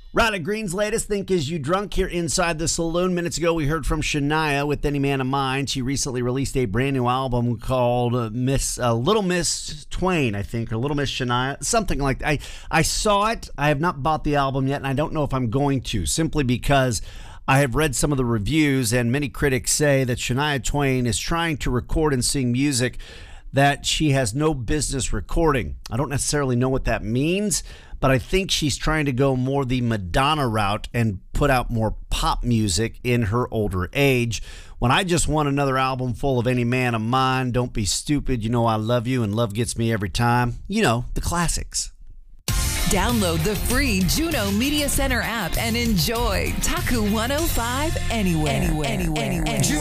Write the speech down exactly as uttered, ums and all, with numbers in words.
Ryder Green's latest Think Is You Drunk here inside the saloon. Minutes ago, we heard from Shania with Any Man of Mine. She recently released a brand new album called uh, Miss uh, Little Miss Twain, I think, or Little Miss Shania, something like that. I, I saw it. I have not bought the album yet, and I don't know if I'm going to, simply because I have read some of the reviews, and many critics say that Shania Twain is trying to record and sing music that she has no business recording. I don't necessarily know what that means, but I think she's trying to go more the Madonna route and put out more pop music in her older age. When I just want another album full of Any Man of Mine, Don't Be Stupid, You Know I Love You, and Love Gets Me Every Time. You know, the classics. Download the free Juno Media Center app and enjoy Taku one oh five anywhere, anywhere, anywhere. anywhere.